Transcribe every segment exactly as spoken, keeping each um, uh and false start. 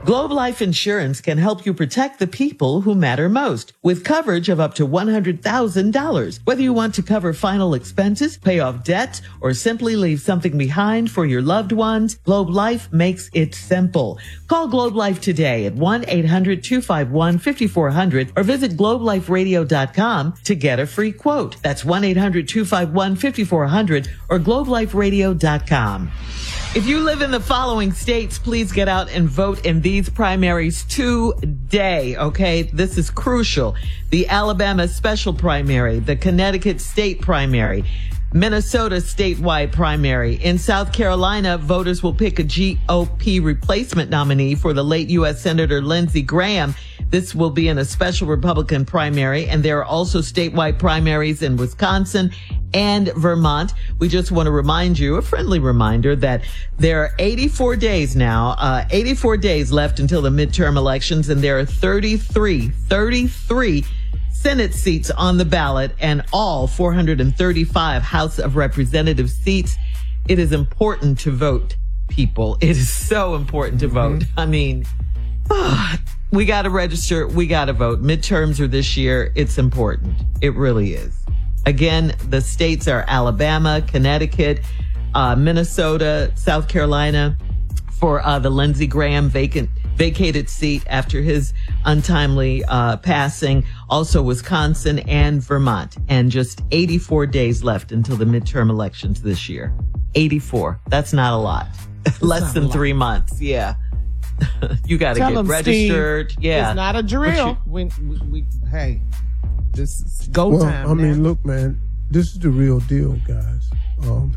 Globe Life Insurance can help you protect the people who matter most with coverage of up to one hundred thousand dollars. Whether you want to cover final expenses, pay off debt, or simply leave something behind for your loved ones, Globe Life makes it simple. Call Globe Life today at one eight hundred two five one five four zero zero or visit globe life radio dot com to get a free quote. That's one eight hundred two five one five four zero zero or globe life radio dot com. If you live in the following states, please get out and vote in these primaries today, okay? This is crucial. The Alabama special primary, the Connecticut state primary, Minnesota statewide primary. In South Carolina, voters will pick a G O P replacement nominee for the late U S Senator Lindsey Graham. This will be in a special Republican primary, and there are also statewide primaries in Wisconsin and Vermont. We just want to remind you, a friendly reminder, that there are eighty-four days now, uh, eighty-four days left until the midterm elections, and there are thirty-three, thirty-three Senate seats on the ballot and all four hundred thirty-five House of Representatives seats. It is important to vote, people. It is so important to mm-hmm. vote. I mean, oh, we got to register. We got to vote. Midterms are this year. It's important. It really is. Again, the states are Alabama, Connecticut, uh, Minnesota, South Carolina for uh, the Lindsey Graham vacant vacated seat after his untimely uh, passing. Also Wisconsin and Vermont. And just eighty-four days left until the midterm elections this year. eighty-four. That's not a lot. Less than three months. Yeah. You got to get them, registered. Steve, yeah. It's not a drill. We, we, we, hey, this is go well, time. I now. mean, look, man, this is the real deal, guys. Um,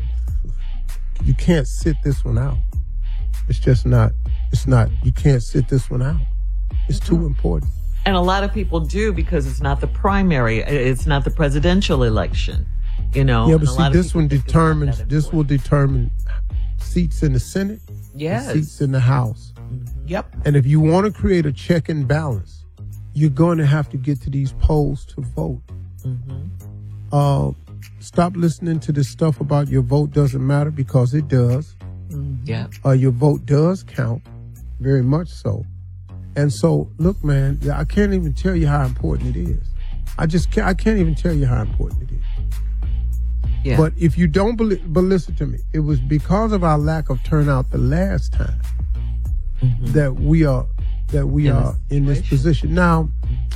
you can't sit this one out. It's just not, it's not, you can't sit this one out. It's too mm-hmm. important. And a lot of people do because it's not the primary. It's not the presidential election, you know. Yeah, but see, this one determines, this will determine seats in the Senate, yes. and seats in the House. Mm-hmm. Yep. And if you want to create a check and balance, you're going to have to get to these polls to vote. Mm-hmm. Uh, stop listening to this stuff about your vote doesn't matter, because it does. Mm-hmm. Yeah. Uh, your vote does count, very much so. And so, look, man, I can't even tell you how important it is. I just can't, I can't even tell you how important it is. Yeah. But if you don't believe, but listen to me, it was because of our lack of turnout the last time mm-hmm. that we are that we in are in this position. Now,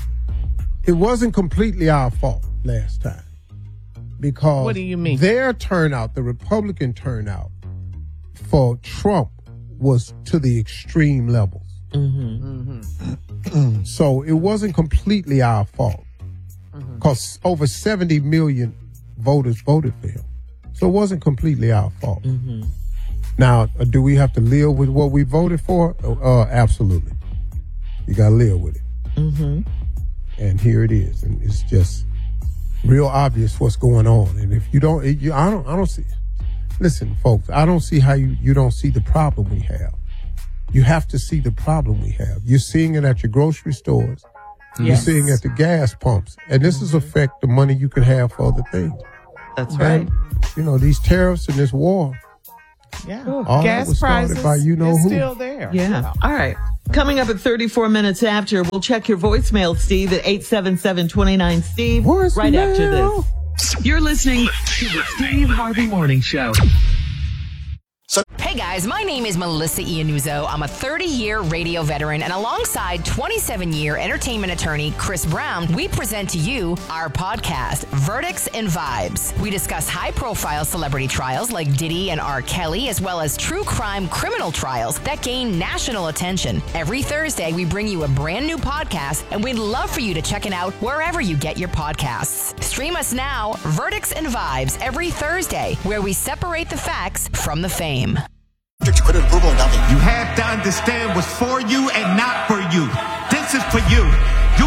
it wasn't completely our fault last time, because what do you mean? Their turnout, the Republican turnout for Trump, was to the extreme levels. Mm-hmm. Mm-hmm. So it wasn't completely our fault, because mm-hmm. over seventy million voters voted for him. So it wasn't completely our fault. Mm-hmm. Now, do we have to live with what we voted for? Uh, absolutely. You got to live with it. Mm-hmm. And here it is. And it's just real obvious what's going on. And if you don't, you, I don't, I don't see, listen, folks, I don't see how you, you don't see the problem we have. You have to see the problem we have. You're seeing it at your grocery stores. Yes. You're seeing it at the gas pumps. And this is affect the money you could have for other things. That's and, right. You know, these tariffs and this war. Yeah. All gas was prices by you know is who. still there. Yeah. yeah. All right. Coming up at thirty-four minutes after, we'll check your voicemail, Steve, at eight seven seven, two nine, Steve. Voicemail. Right after this. You're listening to the Steve Harvey Morning Show. Hey guys, my name is Melissa Iannuzzo. I'm a thirty-year radio veteran, and alongside twenty-seven-year entertainment attorney Chris Brown, we present to you our podcast, Verdicts and Vibes. We discuss high-profile celebrity trials like Diddy and R. Kelly, as well as true crime criminal trials that gain national attention. Every Thursday, we bring you a brand new podcast, and we'd love for you to check it out wherever you get your podcasts. Stream us now, Verdicts and Vibes, every Thursday, where we separate the facts from the fame. You have to understand what's for you and not for you. This is for you.